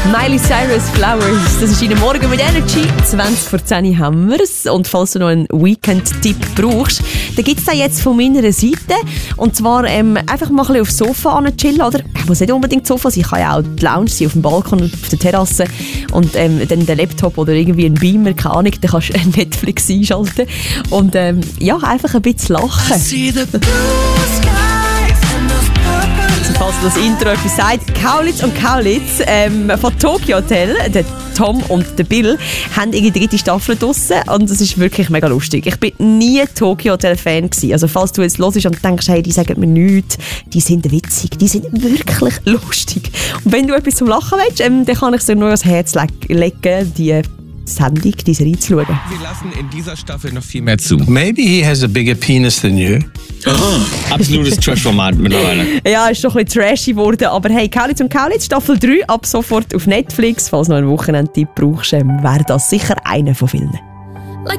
Miley Cyrus Flowers, das ist in Morgen mit Energy. 20:10 haben wir es. Und falls du noch einen Weekend-Tipp brauchst, dann gibt es den jetzt von meiner Seite. Und zwar einfach mal ein bisschen aufs Sofa chillen, oder? Ich muss nicht unbedingt das Sofa sein, ich kann ja auch die Lounge sein, auf dem Balkon, auf der Terrasse. Und dann den Laptop oder irgendwie ein Beamer, keine Ahnung, dann kannst du Netflix einschalten. Und ja, einfach ein bisschen lachen. Falls das Intro etwas sagt, Kaulitz und Kaulitz von Tokyo Hotel, der Tom und der Bill, haben die 3. Staffel draussen und es ist wirklich mega lustig. Ich bin nie Tokyo Hotel Fan gewesen. Also falls du jetzt hörst und denkst, hey, die sagen mir nichts, die sind witzig, die sind wirklich lustig. Und wenn du etwas zum Lachen willst, dann kann ich dir nur ans Herz legen, die Sendung, diese Serie zu schauen. Sie lassen in dieser Staffel noch viel mehr zu. Maybe he has a bigger penis than you. Oh, absolutes Trash-Format mittlerweile. Ja, ist doch ein bisschen trashy geworden, aber hey, Kaulitz und Kaulitz, Staffel 3, ab sofort auf Netflix. Falls du noch einen Wochenendtipp brauchst, wäre das sicher einer von vielen.